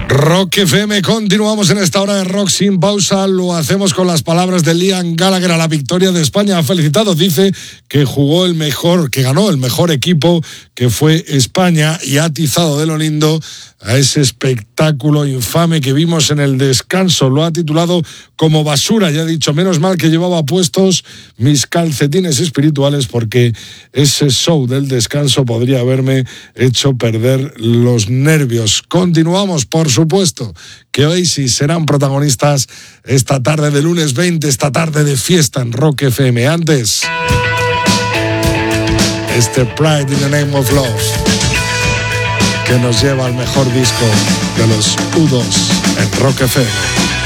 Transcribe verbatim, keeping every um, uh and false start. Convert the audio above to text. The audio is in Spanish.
Rock F M, continuamos en esta hora de Rock sin pausa. Lo hacemos con las palabras de Liam Gallagher a la victoria de España. Ha felicitado, dice que jugó el mejor, que ganó el mejor equipo, que fue España, y ha atizado de lo lindo a ese espectáculo infame que vimos en el descanso. Lo ha titulado como basura y ha dicho: menos mal que llevaba puestos mis calcetines espirituales, porque ese show del descanso podría haberme hecho perder los nervios. Continuamos, por supuesto, que Oasis serán protagonistas esta tarde de lunes veinte, esta tarde de fiesta en Rock F M. Antes, este Pride in the Name of Love, que nos lleva al mejor disco de los U dos en Rock F M.